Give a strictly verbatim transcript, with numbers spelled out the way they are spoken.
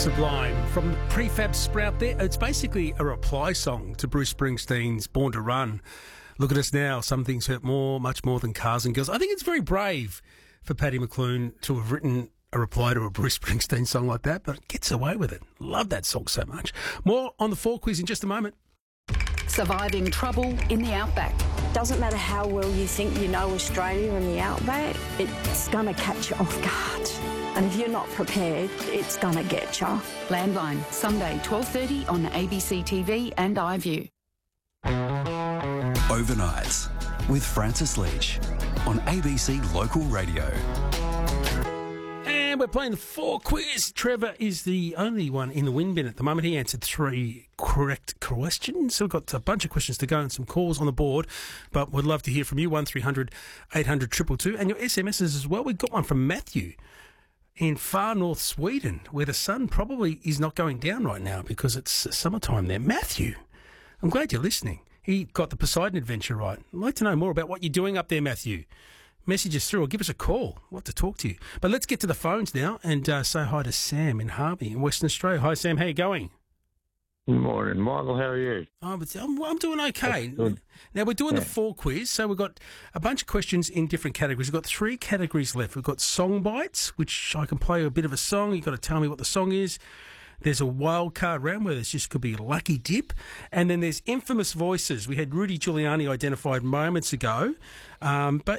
Sublime from the Prefab Sprout there. It's basically a reply song to Bruce Springsteen's Born to Run. Look at us now. Some things hurt more, much more than cars and girls. I think it's very brave for Paddy McClune to have written a reply to a Bruce Springsteen song like that, but it gets away with it. Love that song so much. More on the Four Quiz in just a moment. Surviving trouble in the outback. Doesn't matter how well you think you know Australia and the outback, it's going to catch you off guard. And if you're not prepared, it's going to get you. Landline, Sunday, twelve thirty on A B C T V and iView. Overnights with Francis Leach on A B C Local Radio. And we're playing the Four Quiz. Trevor is the only one in the win bin at the moment. He answered three correct questions. So we've got a bunch of questions to go and some calls on the board. But we'd love to hear from you, one three hundred eight hundred two two two. And your S M Ses as well. We've got one from Matthew in far north Sweden, where the sun probably is not going down right now because it's summertime there. Matthew, I'm glad you're listening. He got the Poseidon Adventure right. I'd like to know more about what you're doing up there, Matthew. Message us through or give us a call. We'll have to talk to you. But let's get to the phones now and uh, say hi to Sam in Harvey in Western Australia. Hi, Sam. How you going? Good morning, Michael. How are you? Oh, but I'm, I'm doing okay. Good. Now, we're doing Yeah. the Four Quiz, so we've got a bunch of questions in different categories. We've got three categories left. We've got Song Bites, which I can play a bit of a song. You've got to tell me what the song is. There's a wild card round where this just could be lucky dip. And then there's infamous voices. We had Rudy Giuliani identified moments ago. Um, but